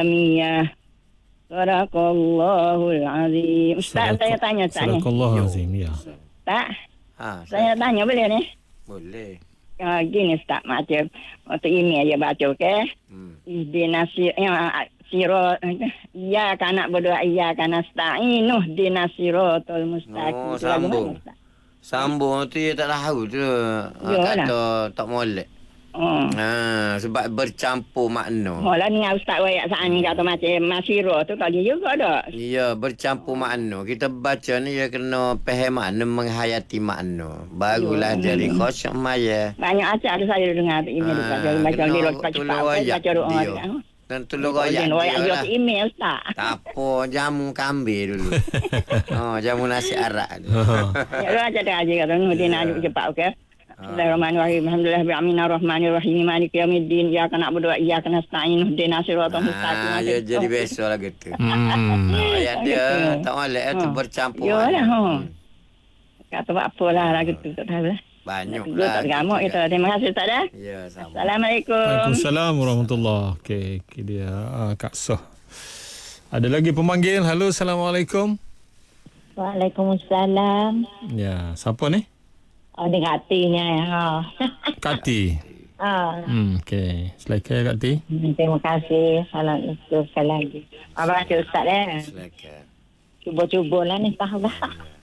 Islamiyah. Sadaqallahul azim. Ustaz, saya tanya Ustaz ni. Sadaqallahul azim, ya. Tak? Saya tanya boleh ni? Boleh. Gini Ustaz, macam waktu ini aja baca, okey? Ihdinasi sirat ya kana berdoa ya kana sta'inuh dinasiratul mustaqim. Sambung tu dia tak tahu tu. Kata tak molek. Sebab bercampur makna. Lah ni Ustaz wayak saat ni kata macam masiro tu tak dia juga dak. Ya, bercampur makna. Kita baca ni dia kena faham makna, menghayati makna. Barulah jadi khusyuk maya. Banyak ajar saya dengar email baca di cepat baca doa dia. Dan tolong royak dia lah. Email Ustaz. Tak apa, jamu kambing dulu. Jamu nasi arak. Ya lah ada aja kata ni nak cepat okey. Bismillahirrahmanirrahim. Alhamdulillahirrahmanirrahim. Maliki yaumiddin. Iyyaka na'budu wa iyyaka nasta'in. Ihdinas siratal mustaqim. Dia jadi biasa lah gitu. Ayat dia tak molek tu bercampur. Yalah. Kata apalah lah gitu tak tahu lah. Banyak lah. Terima kasih Ustaz dah. Ya, sama. Assalamualaikum. Waalaikumsalam warahmatullahi. Okey, dia Kak Soh. Ada lagi pemanggil. Halo, Assalamualaikum. Waalaikumsalam. Ya, siapa ni? Ni Katinya ya. Kati. Okey. Silakan Kati. Terima kasih. Salam itu sekali lagi. Abang Ustaz Silakan. Cuba-cubalah ni tahulah.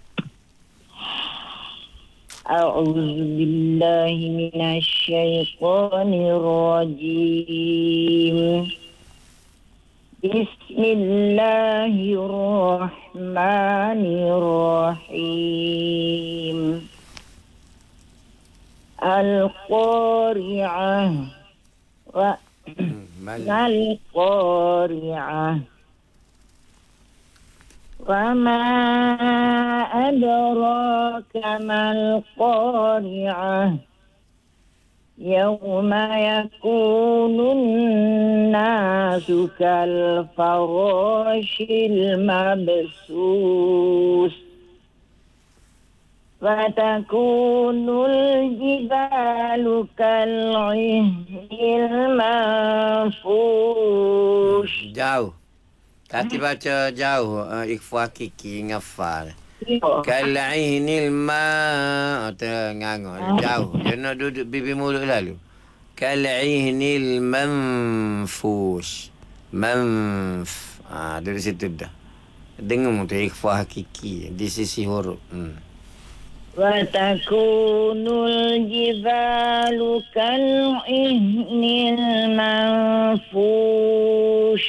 A'udzubillahi minasyaitonirrajim. Bismillahirrahmanirrahim. Al-Qari'ah wa Al-Qari'ah wa ma adraka mal qari'ah yawma yakunun nasu kal farashil mabsus Fatakunul jibalu kal'ihil manfush. Jauh. Kati baca jauh. Ikhfa kiki ngafal. Kal'ihil ngangor. Jauh. Dia nak duduk bibi mulut lalu. Kal'ihil manfush. Dari situ dah. Dengar tu ikhfa hakiki di sisi huruf. Watakunul jibalu kal'ihnil manfush.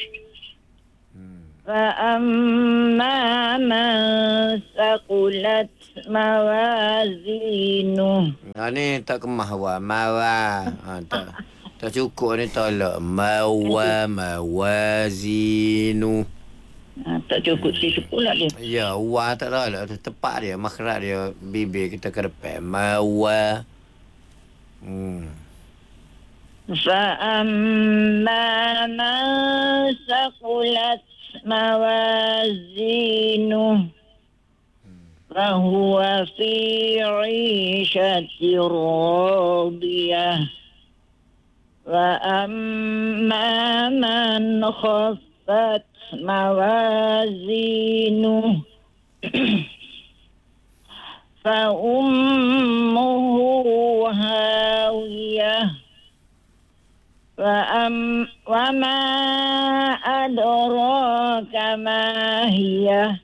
Fa'amma man saqulat mawazinuh. Ni tak kemah mawa. Tak cukup ni tolak. Mawazinu. Tak cukup situ pula dia. Ya, wa tak tahu lah. Tepat dia, makhraj dia, bibir kita ke depan. Mawa. Fa'amma man saqulat mawazinuh. Fahuwa fi 'ishatin radiyah. Wa amma man khaffat mawazinuh fa ummuhu hawiyah wa ma adraka ma hiya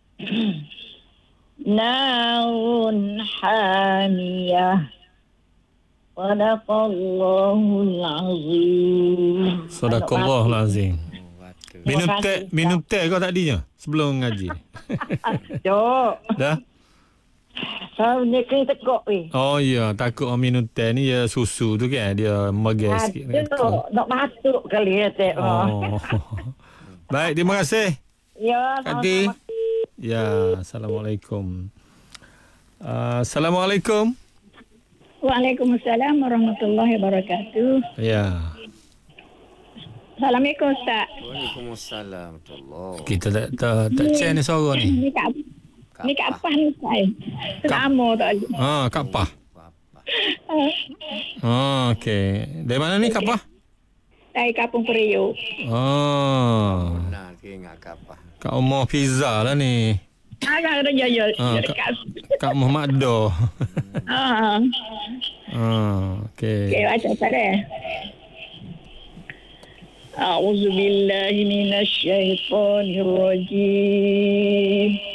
narun hamiyah. Sadaqallahul azim. Sadaqallahul azim. Minum teh kau tadinya sebelum ngaji. Jok. Dah? Saya ni kena tekuk weh. Oh ya, takut orang minum teh ni ya susu tu kan dia megas sikit. Nak batuk kali ya teh. Oh. Baik, terima kasih. Ya, Kati. Ya, Assalamualaikum. Assalamualaikum. Waalaikumsalam warahmatullahi wabarakatuh. Ya. Assalamualaikum Ustaz. Waalaikumsalam warahmatullahi. Kita tak cek ni suara ni. Ni kat apa ni Ustaz? Lama tak ada. Kak Pah. Okey. Dari mana ni Kak Pah? Dari Kampung Periuk. Nah, ingat kapal. Kak Umar Pizza lah ni. Agak ada jaya. Kak Muhammad Do. Okey. Okey, baca tadi. A'udzu billahi minasy syaithanir rajim.